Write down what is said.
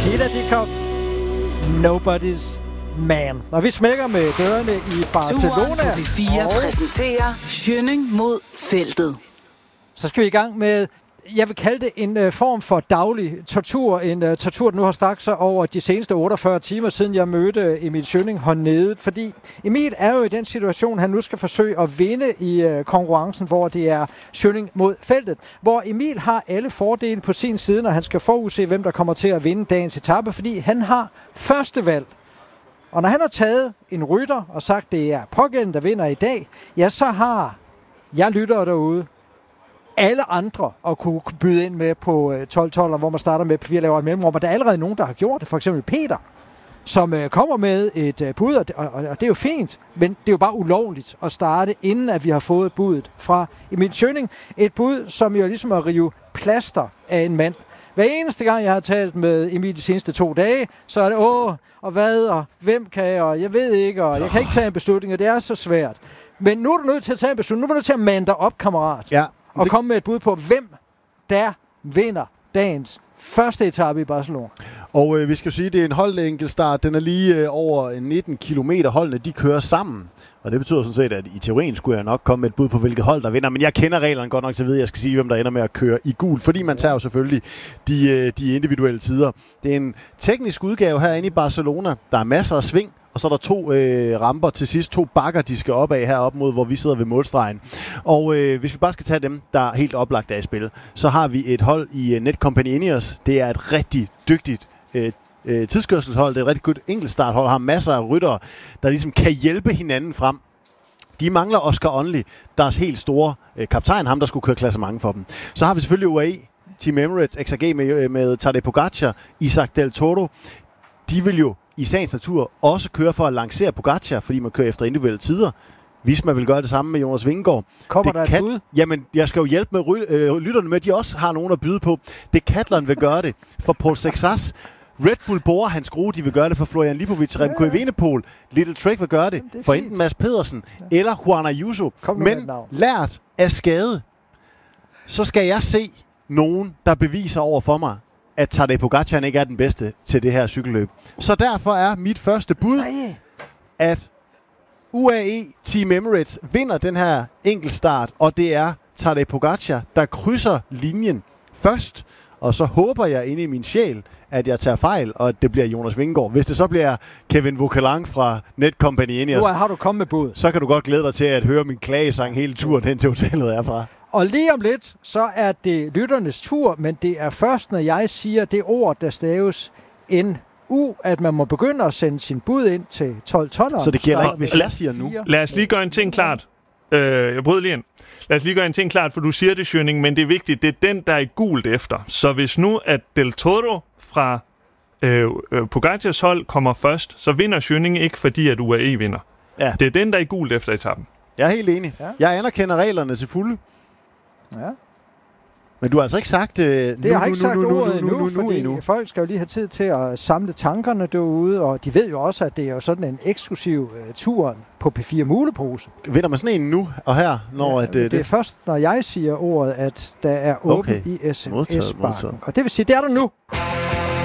Sheila Dickow, Nobody's Man. Og vi smækker med dørene i Barcelona. Turen på P4 præsenterer Schønning mod feltet. Så skal vi i gang med, jeg vil kalde det en form for daglig tortur. En tortur, der nu har strakt sig over de seneste 48 timer, siden jeg mødte Emil Schønning hernede. Fordi Emil er jo i den situation, han nu skal forsøge at vinde i konkurrencen, hvor det er Schønning mod feltet. Hvor Emil har alle fordele på sin side, når han skal forudse, hvem der kommer til at vinde dagens etape. Fordi han har første valg. Og når han har taget en rytter og sagt, det er pågældende, der vinder i dag, ja, så har jeg lyttere derude alle andre at kunne byde ind med på 12-12, hvor man starter med, vi laver et mellemrum, og der er allerede nogen, der har gjort det. For eksempel Peter, som kommer med et bud, og det er jo fint, men det er jo bare ulovligt at starte, inden at vi har fået budet fra Emil Schønning. Et bud, som jo ligesom at rive plaster af en mand. Hver eneste gang, jeg har talt med Emil de seneste 2 dage, så er det, og hvad, og hvem kan jeg, og jeg ved ikke, og jeg kan ikke tage en beslutning, og det er så svært. Men nu er du nødt til at tage en beslutning. Nu er du nødt til at mande dig op, kammerat. Ja. Og komme med et bud på, hvem der vinder dagens første etape i Barcelona. Og vi skal jo sige, at det er en holdenkeltstart. Den er lige over 19 kilometer. Holdene, de kører sammen. Og det betyder sådan set, at i teorien skulle jeg nok komme med et bud på, hvilket hold der vinder. Men jeg kender reglerne godt nok til at vide, at jeg skal sige, hvem der ender med at køre i gul. Fordi man tager jo selvfølgelig de individuelle tider. Det er en teknisk udgave herinde i Barcelona. Der er masser af sving. Og så er der 2 ramper til sidst, 2 bakker, de skal op af heroppe mod, hvor vi sidder ved målstregen. Og hvis vi bare skal tage dem, der er helt oplagt af i spil, så har vi et hold i Netcompany Ineos. Det er et rigtig dygtigt tidskørselshold. Det er et rigtig godt enkeltstarthold. Har masser af ryttere, der ligesom kan hjælpe hinanden frem. De mangler Oscar Onley, deres helt store kaptajn, ham der skulle køre klassement for dem. Så har vi selvfølgelig UAE, Team Emirates, XAG med Tadej Pogačar, Isaac Del Toro. De vil jo i sagens natur også kører for at lancere Pogačar, fordi man kører efter individuelle tider. Visma vil gøre det samme med Jonas Vingegaard. Kommer der et bud? Jamen, jeg skal jo hjælpe med lytterne med, at de også har nogen at byde på. Decathlon vil gøre det for Paul Sexas. Red Bull Bora, hans skrue, de vil gøre det for Florian Lipovic. Remco Evenepoel. Little Trek vil gøre det for enten Mads Pedersen eller Juan Ayuso. Men lært af skade, så skal jeg se nogen, der beviser over for mig, at Tadej Pogačar ikke er den bedste til det her cykelløb. Så derfor er mit første bud, at UAE Team Emirates vinder den her enkeltstart, og det er Tadej Pogačar, der krydser linjen først, og så håber jeg inde i min sjæl, at jeg tager fejl, og at det bliver Jonas Vingegaard. Hvis det så bliver Kevin Vauquelin fra Netcompany Ineos, nu har du kommet med bud. Så kan du godt glæde dig til at høre min klagesang hele turen hen til hotellet herfra. Og lige om lidt, så er det lytternes tur, men det er først, når jeg siger det ord, der staves NU, at man må begynde at sende sin bud ind til 12-12'eren. Så det gælder ikke, hvis jeg siger nu. Lad os lige gøre en ting klart. Jeg bryder lige ind. Lad os lige gøre en ting klart, for du siger det, Schønning, men det er vigtigt. Det er den, der er gult efter. Så hvis nu, at Del Toro fra Pogacars hold kommer først, så vinder Schønning ikke, fordi at UAE vinder. Ja. Det er den, der er gult efter etappen. Jeg er helt enig. Ja. Jeg anerkender reglerne til fulde. Ja. Men du har altså ikke sagt det har jeg ikke sagt ordet endnu. Folk skal jo lige have tid til at samle tankerne derude, og de ved jo også, at det er jo sådan en eksklusiv tur på P4 Mulepose. Vinder man sådan en nu og her? Når det er først, når jeg siger ordet, at der er åbent i SMS-banken. Og det vil sige, det er der nu.